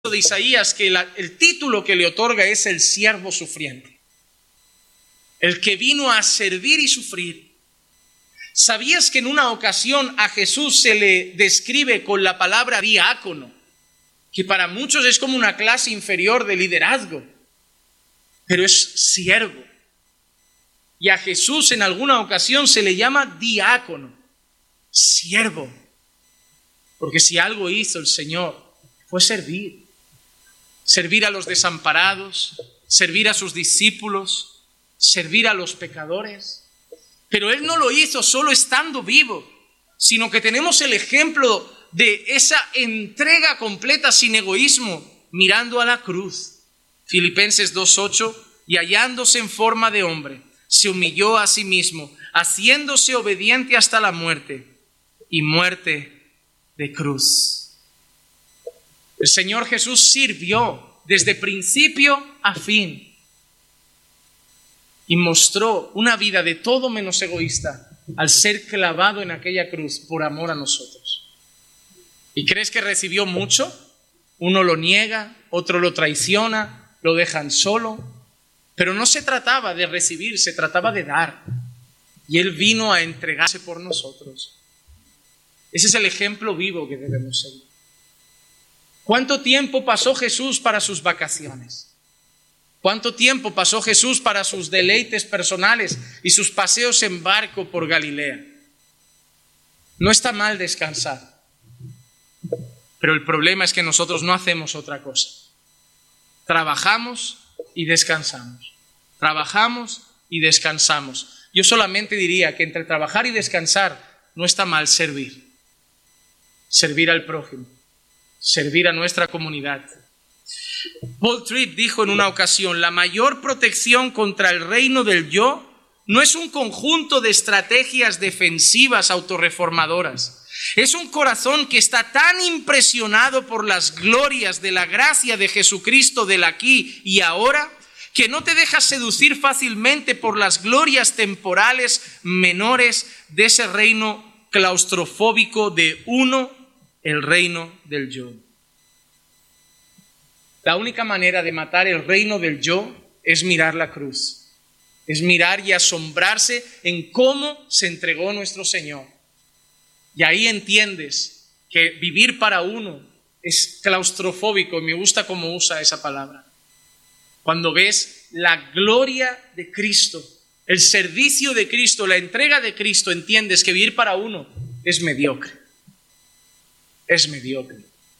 de Isaías que el título que le otorga es el siervo sufriente, el que vino a servir y sufrir. ¿Sabías que en una ocasión a Jesús se le describe con la palabra diácono, que para muchos es como una clase inferior de liderazgo, pero es siervo? Y a Jesús en alguna ocasión se le llama diácono, siervo, porque si algo hizo el Señor fue servir a los desamparados, servir a sus discípulos, servir a los pecadores. Pero Él no lo hizo solo estando vivo, sino que tenemos el ejemplo de esa entrega completa sin egoísmo, mirando a la cruz. Filipenses 2:8, y hallándose en forma de hombre, se humilló a sí mismo, haciéndose obediente hasta la muerte, y muerte de cruz. El Señor Jesús sirvió desde principio a fin y mostró una vida de todo menos egoísta al ser clavado en aquella cruz por amor a nosotros. ¿Y crees que recibió mucho? Uno lo niega, otro lo traiciona, lo dejan solo. Pero no se trataba de recibir, se trataba de dar. Y Él vino a entregarse por nosotros. Ese es el ejemplo vivo que debemos seguir. ¿Cuánto tiempo pasó Jesús para sus vacaciones? ¿Cuánto tiempo pasó Jesús para sus deleites personales y sus paseos en barco por Galilea? No está mal descansar, pero el problema es que nosotros no hacemos otra cosa. Trabajamos y descansamos. Trabajamos y descansamos. Yo solamente diría que entre trabajar y descansar no está mal servir. Servir al prójimo. Servir a nuestra comunidad. Paul Tripp dijo en una ocasión: la mayor protección contra el reino del yo no es un conjunto de estrategias defensivas autorreformadoras. Es un corazón que está tan impresionado por las glorias de la gracia de Jesucristo del aquí y ahora, que no te dejas seducir fácilmente por las glorias temporales menores de ese reino claustrofóbico de uno, el reino del yo. La única manera de matar el reino del yo es mirar la cruz, es mirar y asombrarse en cómo se entregó nuestro Señor. Y ahí entiendes que vivir para uno es claustrofóbico, y me gusta cómo usa esa palabra. Cuando ves la gloria de Cristo, el servicio de Cristo, la entrega de Cristo, entiendes que vivir para uno es mediocre. Es mediocre.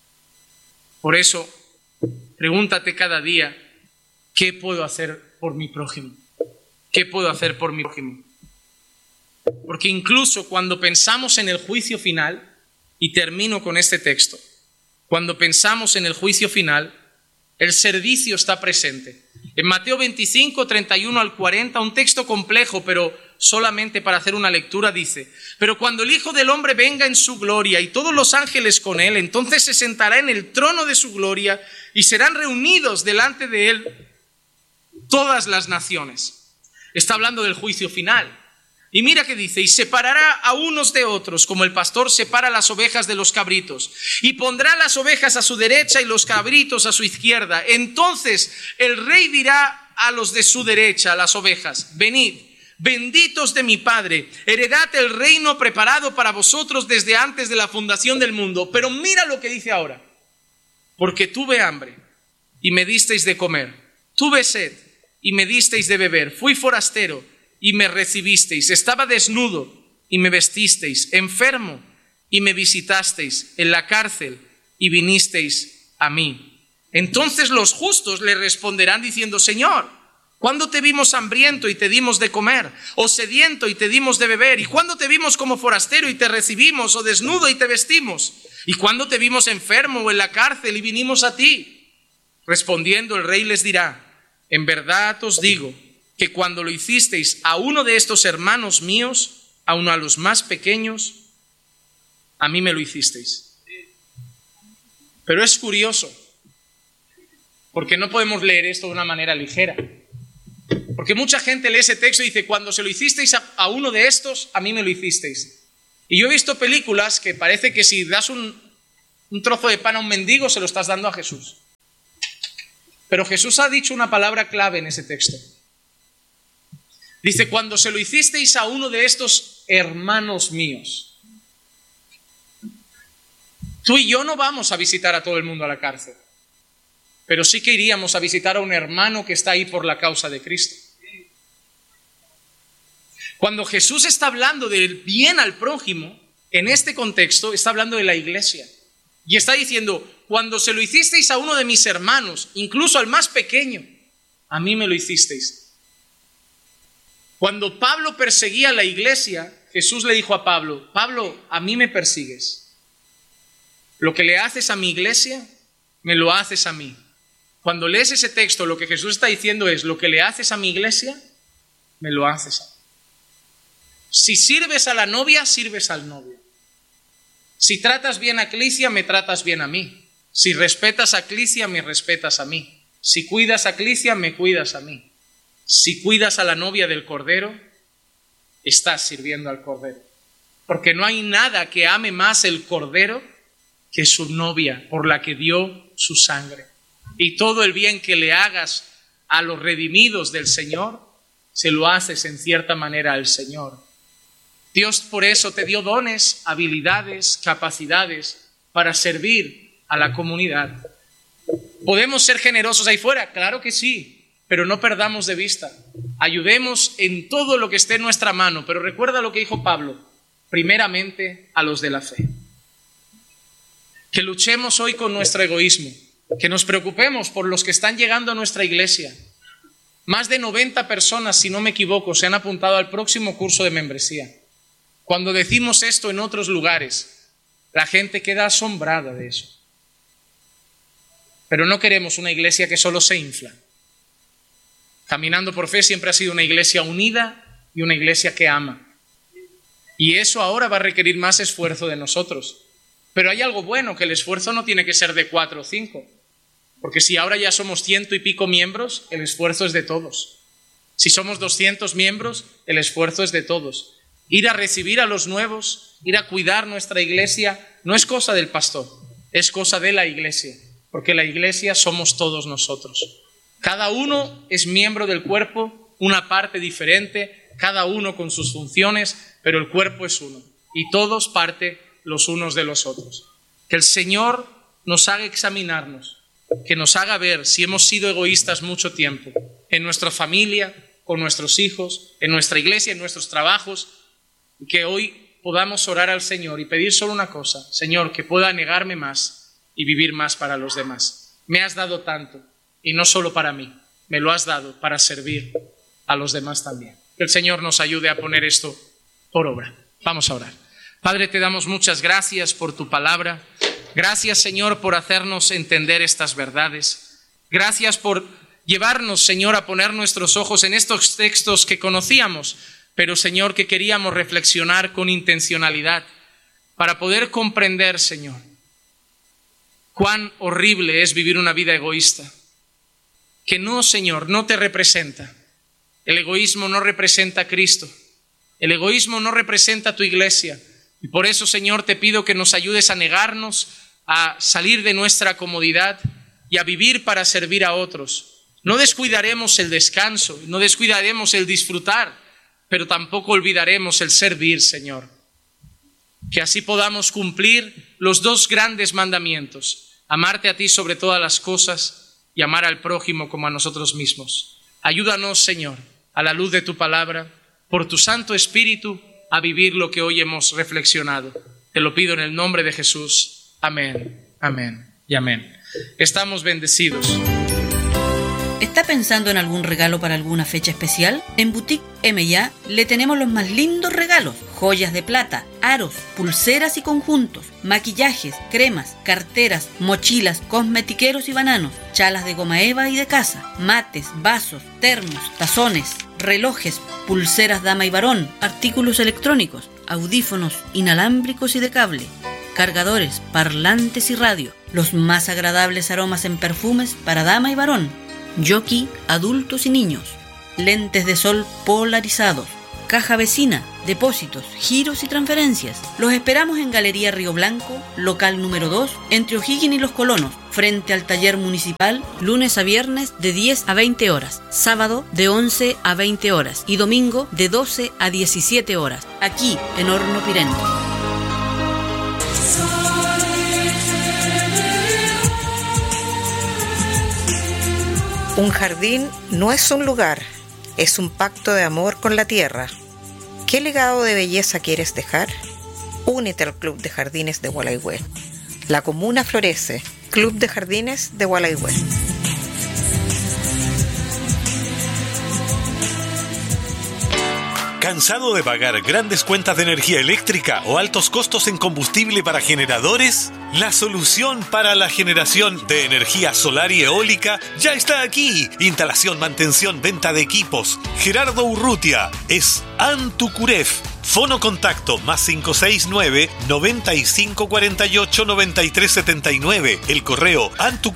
Por eso, pregúntate cada día: ¿qué puedo hacer por mi prójimo? ¿Qué puedo hacer por mi prójimo? Porque incluso cuando pensamos en el juicio final, y termino con este texto, cuando pensamos en el juicio final, el servicio está presente. En Mateo 25, 31 al 40, un texto complejo, pero solamente para hacer una lectura, dice: pero cuando el Hijo del Hombre venga en su gloria y todos los ángeles con él, entonces se sentará en el trono de su gloria y serán reunidos delante de él todas las naciones. Está hablando del juicio final. Y mira que dice: y separará a unos de otros, como el pastor separa las ovejas de los cabritos, y pondrá las ovejas a su derecha y los cabritos a su izquierda. Entonces el rey dirá a los de su derecha, a las ovejas: venid, benditos de mi Padre, heredad el reino preparado para vosotros desde antes de la fundación del mundo. Pero mira lo que dice ahora: porque tuve hambre y me disteis de comer, tuve sed y me disteis de beber, fui forastero y me recibisteis, estaba desnudo y me vestisteis, enfermo y me visitasteis, en la cárcel y vinisteis a mí. Entonces los justos le responderán diciendo: Señor, ¿cuándo te vimos hambriento y te dimos de comer? ¿O sediento y te dimos de beber? ¿Y cuándo te vimos como forastero y te recibimos? ¿O desnudo y te vestimos? ¿Y cuándo te vimos enfermo o en la cárcel y vinimos a ti? Respondiendo el rey les dirá: en verdad os digo que cuando lo hicisteis a uno de estos hermanos míos, a uno a los más pequeños, a mí me lo hicisteis. Pero es curioso, porque no podemos leer esto de una manera ligera. Porque mucha gente lee ese texto y dice: cuando se lo hicisteis a uno de estos, a mí me lo hicisteis. Y yo he visto películas que parece que si das un trozo de pan a un mendigo, se lo estás dando a Jesús. Pero Jesús ha dicho una palabra clave en ese texto. Dice, cuando se lo hicisteis a uno de estos hermanos míos. Tú y yo no vamos a visitar a todo el mundo a la cárcel, pero sí que iríamos a visitar a un hermano que está ahí por la causa de Cristo. Cuando Jesús está hablando del bien al prójimo, en este contexto está hablando de la iglesia. Y está diciendo, cuando se lo hicisteis a uno de mis hermanos, incluso al más pequeño, a mí me lo hicisteis. Cuando Pablo perseguía a la iglesia, Jesús le dijo a Pablo, Pablo, a mí me persigues. Lo que le haces a mi iglesia, me lo haces a mí. Cuando lees ese texto, lo que Jesús está diciendo es, lo que le haces a mi iglesia, me lo haces a mí. Si sirves a la novia, sirves al novio. Si tratas bien a Clicia, me tratas bien a mí. Si respetas a Clicia, me respetas a mí. Si cuidas a Clicia, me cuidas a mí. Si cuidas a la novia del Cordero, estás sirviendo al Cordero. Porque no hay nada que ame más el Cordero que su novia, por la que dio su sangre. Y todo el bien que le hagas a los redimidos del Señor, se lo haces en cierta manera al Señor. Dios por eso te dio dones, habilidades, capacidades para servir a la comunidad. ¿Podemos ser generosos ahí fuera? Claro que sí. Pero no perdamos de vista, ayudemos en todo lo que esté en nuestra mano, pero recuerda lo que dijo Pablo, primeramente a los de la fe. Que luchemos hoy con nuestro egoísmo, que nos preocupemos por los que están llegando a nuestra iglesia. Más de 90 personas, si no me equivoco, se han apuntado al próximo curso de membresía. Cuando decimos esto en otros lugares, la gente queda asombrada de eso. Pero no queremos una iglesia que solo se infla. Caminando por Fe siempre ha sido una iglesia unida y una iglesia que ama. Y eso ahora va a requerir más esfuerzo de nosotros. Pero hay algo bueno, que el esfuerzo no tiene que ser de 4 o 5. Porque si ahora ya somos 100 y pico miembros, el esfuerzo es de todos. Si somos 200 miembros, el esfuerzo es de todos. Ir a recibir a los nuevos, ir a cuidar nuestra iglesia, no es cosa del pastor, es cosa de la iglesia. Porque la iglesia somos todos nosotros. Cada uno es miembro del cuerpo, una parte diferente, cada uno con sus funciones, pero el cuerpo es uno y todos parte los unos de los otros. Que el Señor nos haga examinarnos, que nos haga ver si hemos sido egoístas mucho tiempo en nuestra familia, con nuestros hijos, en nuestra iglesia, en nuestros trabajos, y que hoy podamos orar al Señor y pedir solo una cosa, Señor, que pueda negarme más y vivir más para los demás. Me has dado tanto. Y no solo para mí, me lo has dado para servir a los demás también. Que el Señor nos ayude a poner esto por obra. Vamos a orar. Padre, te damos muchas gracias por tu palabra. Gracias, Señor, por hacernos entender estas verdades. Gracias por llevarnos, Señor, a poner nuestros ojos en estos textos que conocíamos, pero, Señor, que queríamos reflexionar con intencionalidad para poder comprender, Señor, cuán horrible es vivir una vida egoísta. Que no, Señor, no te representa. El egoísmo no representa a Cristo. El egoísmo no representa a tu iglesia. Y por eso, Señor, te pido que nos ayudes a negarnos, a salir de nuestra comodidad y a vivir para servir a otros. No descuidaremos el descanso, no descuidaremos el disfrutar, pero tampoco olvidaremos el servir, Señor. Que así podamos cumplir los 2 grandes mandamientos: amarte a ti sobre todas las cosas y amar al prójimo como a nosotros mismos. Ayúdanos, Señor, a la luz de tu palabra, por tu Santo Espíritu, a vivir lo que hoy hemos reflexionado. Te lo pido en el nombre de Jesús. Amén, amén y amén. Estamos bendecidos. ¿Está pensando en algún regalo para alguna fecha especial? En Boutique M&A le tenemos los más lindos regalos: joyas de plata, aros, pulseras y conjuntos, maquillajes, cremas, carteras, mochilas, cosmetiqueros y bananos, chalas de goma eva y de casa, mates, vasos, termos, tazones, relojes, pulseras dama y varón, artículos electrónicos, audífonos inalámbricos y de cable, cargadores, parlantes y radio, los más agradables aromas en perfumes para dama y varón, jockey, adultos y niños, lentes de sol polarizados, caja vecina, depósitos, giros y transferencias. Los esperamos en Galería Río Blanco, local número 2, entre O'Higgins y Los Colonos, frente al taller municipal, lunes a viernes de 10 a 20 horas, sábado de 11 a 20 horas y domingo de 12 a 17 horas, aquí en Horno Pirén. Un jardín no es un lugar, es un pacto de amor con la tierra. ¿Qué legado de belleza quieres dejar? Únete al Club de Jardines de Gualaihue. La comuna florece. Club de Jardines de Gualaihue. ¿Cansado de pagar grandes cuentas de energía eléctrica o altos costos en combustible para generadores? La solución para la generación de energía solar y eólica ya está aquí. Instalación, mantención, venta de equipos. Gerardo Urrutia es Antucuref. Fono contacto +569 9548 9379. El correo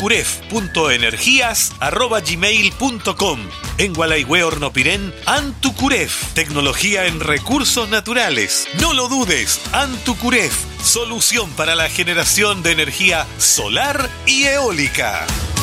antucuref.energías@gmail.com. En Gualaihue, Horno Pirén, Antucuref. Tecnología en recursos naturales. No lo dudes, Antucuref. Solución para la generación de energía solar y eólica.